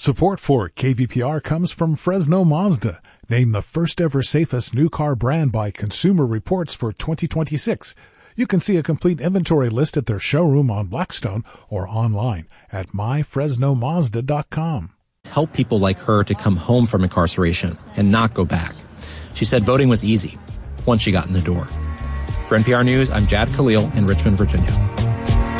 Support for KVPR comes from Fresno Mazda, named the first ever safest new car brand by Consumer Reports for 2026. You can see a complete inventory list at their showroom on Blackstone or online at myfresnomazda.com. Help people like her to come home from incarceration and not go back. She said voting was easy once she got in the door. For NPR News, I'm Jad Khalil in Richmond, Virginia.